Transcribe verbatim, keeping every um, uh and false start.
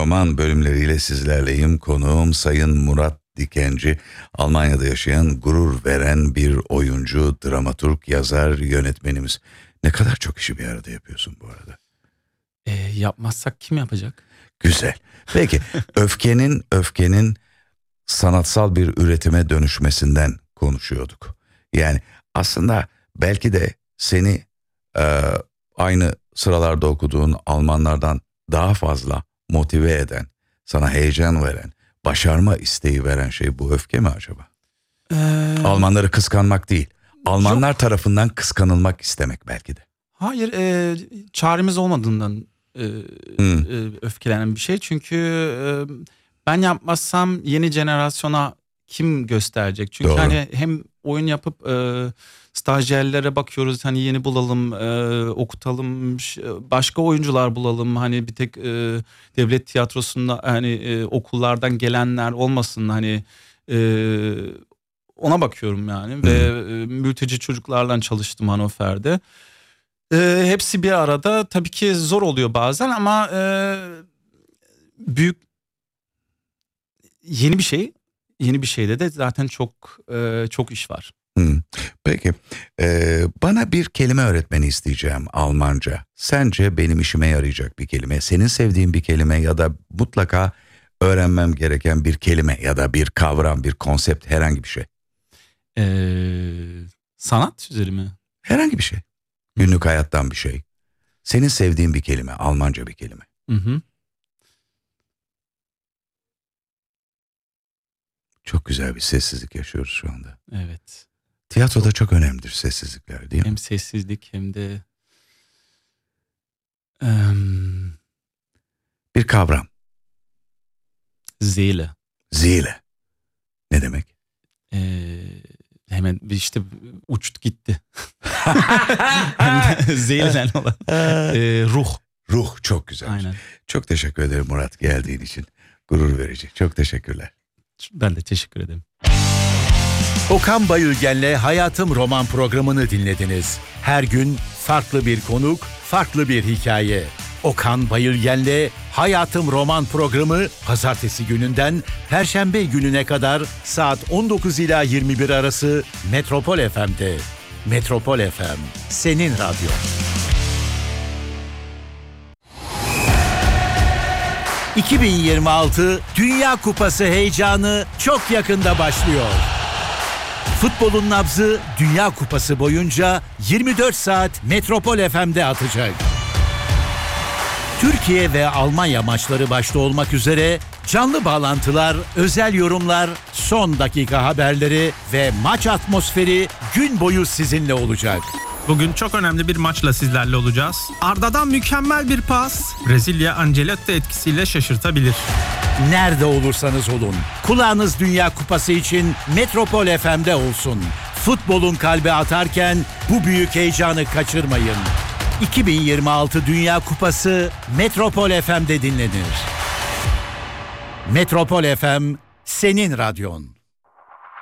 roman bölümleriyle sizlerleyim. Konuğum Sayın Murat Dikenci. Almanya'da yaşayan, gurur veren bir oyuncu, dramaturg, yazar, yönetmenimiz. Ne kadar çok işi bir arada yapıyorsun bu arada. E, yapmazsak kim yapacak? Güzel. Peki öfkenin öfkenin sanatsal bir üretime dönüşmesinden konuşuyorduk. Yani aslında belki de seni e, aynı sıralarda okuduğun Almanlardan daha fazla motive eden, sana heyecan veren, başarma isteği veren şey bu öfke mi acaba? Ee, Almanları kıskanmak değil, Almanlar yok. tarafından kıskanılmak istemek belki de. Hayır, e, çaremiz olmadığından e, hmm. e, öfkelenen bir şey. Çünkü e, ben yapmazsam yeni jenerasyona kim gösterecek? Çünkü Doğru. hani hem oyun yapıp e, stajyerlere bakıyoruz, hani yeni bulalım, e, okutalım, başka oyuncular bulalım, hani bir tek e, devlet tiyatrosunda hani e, okullardan gelenler olmasın, hani e, ona bakıyorum yani. Hmm. Ve e, mülteci çocuklarla çalıştım Hannover'de. E, hepsi bir arada, tabii ki zor oluyor bazen ama e, büyük yeni bir şey. Yeni bir şeyde de zaten çok e, çok iş var. Hmm. Peki ee, bana bir kelime öğretmeni isteyeceğim Almanca. Sence benim işime yarayacak bir kelime, senin sevdiğin bir kelime ya da mutlaka öğrenmem gereken bir kelime ya da bir kavram, bir konsept, herhangi bir şey. Ee, sanat üzeri mi? Herhangi bir şey. Günlük hayattan bir şey. Senin sevdiğin bir kelime, Almanca bir kelime. Hı hı. Çok güzel bir sessizlik yaşıyoruz şu anda. Evet. Tiyatroda çok, çok önemlidir sessizlikler, değil mi? Hem sessizlik hem de um... bir kavram. Seele. Seele. Ne demek? Ee, hemen işte uçtu gitti. Seele'den olan. Ee, ruh. Ruh çok güzel. Aynen. Çok teşekkür ederim Murat, geldiğin için. Gurur verici. Çok teşekkürler. Ben de teşekkür ederim. Okan Bayülgen'le Hayatım Roman programını dinlediniz. Her gün farklı bir konuk, farklı bir hikaye. Okan Bayülgen'le Hayatım Roman programı pazartesi gününden perşembe gününe kadar saat on dokuz ila yirmi bir arası Metropol F M'de. Metropol F M, senin radyo. iki bin yirmi altı Dünya Kupası heyecanı çok yakında başlıyor. Futbolun nabzı Dünya Kupası boyunca yirmi dört saat Metropol F M'de atacak. Türkiye ve Almanya maçları başta olmak üzere canlı bağlantılar, özel yorumlar, son dakika haberleri ve maç atmosferi gün boyu sizinle olacak. Bugün çok önemli bir maçla sizlerle olacağız. Arda'dan mükemmel bir pas, Brezilya Ancelotti etkisiyle şaşırtabilir. Nerede olursanız olun, kulağınız Dünya Kupası için Metropol F M'de olsun. Futbolun kalbi atarken bu büyük heyecanı kaçırmayın. iki bin yirmi altı Dünya Kupası Metropol F M'de dinlenir. Metropol F M, senin radyon.